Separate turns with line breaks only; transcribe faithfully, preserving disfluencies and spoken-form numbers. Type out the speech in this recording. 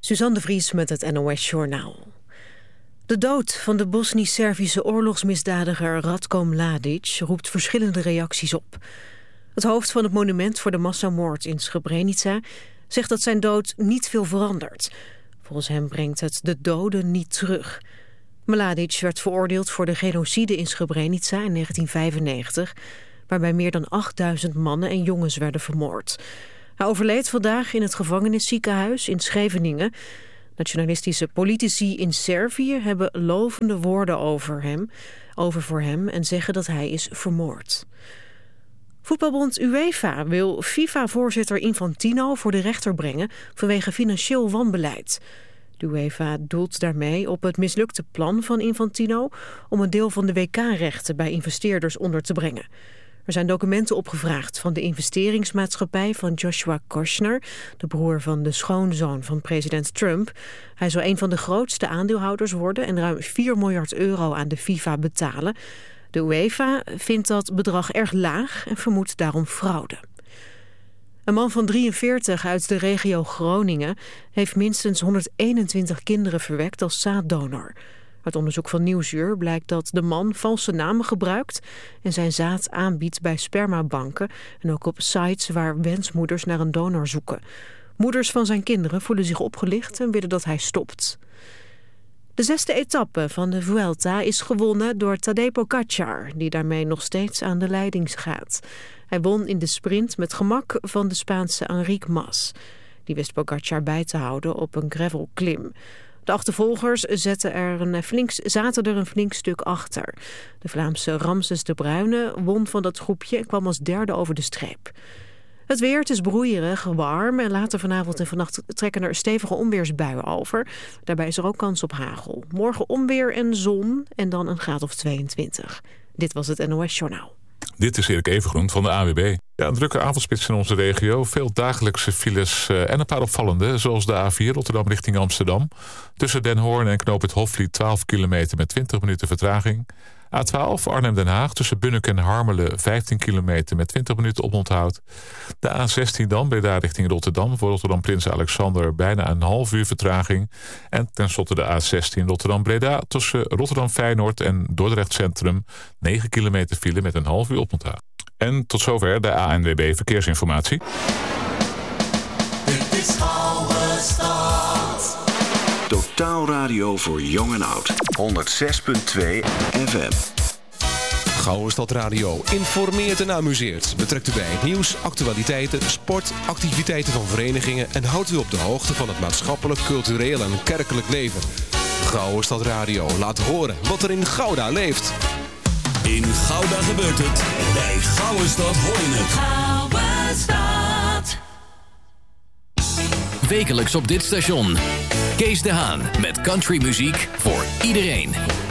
Suzanne de Vries met het N O S-journaal. De dood van de Bosnisch-Servische oorlogsmisdadiger Ratko Mladic roept verschillende reacties op. Het hoofd van het monument voor de massamoord in Srebrenica zegt dat zijn dood niet veel verandert. Volgens hem brengt het de doden niet terug. Mladic werd veroordeeld voor de genocide in Srebrenica in negentien vijfennegentig... waarbij meer dan achtduizend mannen en jongens werden vermoord. Hij overleed vandaag in het gevangenisziekenhuis in Scheveningen. Nationalistische politici in Servië hebben lovende woorden over hem, over voor hem en zeggen dat hij is vermoord. Voetbalbond UEFA wil FIFA-voorzitter Infantino voor de rechter brengen vanwege financieel wanbeleid. De UEFA doelt daarmee op het mislukte plan van Infantino om een deel van de W K-rechten bij investeerders onder te brengen. Er zijn documenten opgevraagd van de investeringsmaatschappij van Joshua Kushner, de broer van de schoonzoon van president Trump. Hij zou een van de grootste aandeelhouders worden en ruim vier miljard euro aan de FIFA betalen. De UEFA vindt dat bedrag erg laag en vermoedt daarom fraude. Een man van drieënveertig uit de regio Groningen heeft minstens honderdeenentwintig kinderen verwekt als zaaddonor. Uit onderzoek van Nieuwsuur blijkt dat de man valse namen gebruikt en zijn zaad aanbiedt bij spermabanken en ook op sites waar wensmoeders naar een donor zoeken. Moeders van zijn kinderen voelen zich opgelicht en willen dat hij stopt. De zesde etappe van de Vuelta is gewonnen door Tadej Pogačar, die daarmee nog steeds aan de leiding gaat. Hij won in de sprint met gemak van de Spaanse Enric Mas. Die wist Pogačar bij te houden op een gravelklim. De achtervolgers zetten er een flink, zaten er een flink stuk achter. De Vlaamse Ramses de Bruyne won van dat groepje en kwam als derde over de streep. Het weer, het is broeierig, warm en later vanavond en vannacht trekken er stevige onweersbuien over. Daarbij is er ook kans op hagel. Morgen onweer en zon en dan een graad of tweeëntwintig. Dit was het N O S-journaal.
Dit is Erik Evengroen van de A W B. Ja, een drukke avondspits in onze regio. Veel dagelijkse files uh, en een paar opvallende, zoals de A vier Rotterdam richting Amsterdam. Tussen Den Hoorn en Knoop het Hofvliet twaalf kilometer met twintig minuten vertraging. A twaalf Arnhem-Den Haag tussen Bunnik en Harmelen vijftien kilometer met twintig minuten oponthoud. De A zestien dan Breda richting Rotterdam voor Rotterdam Prins Alexander bijna een half uur vertraging. En tenslotte de A zestien Rotterdam-Breda tussen Rotterdam Feyenoord en Dordrecht Centrum negen kilometer file met een half uur oponthoud. En tot zover de A N W B Verkeersinformatie.
Dit is Oude Stad.
Totaal radio voor jong en oud. honderd zes komma twee F M.
Gouden Stad Radio informeert en amuseert. Betrekt u bij nieuws, actualiteiten, sport, activiteiten van verenigingen en houdt u op de hoogte van het maatschappelijk, cultureel en kerkelijk leven. Gouden Stad Radio laat horen wat er in Gouda leeft.
In Gouda gebeurt het. Bij Gouden Stad hoor je het. Gouden Stad.
Wekelijks op dit station. Kees de Haan met countrymuziek voor iedereen.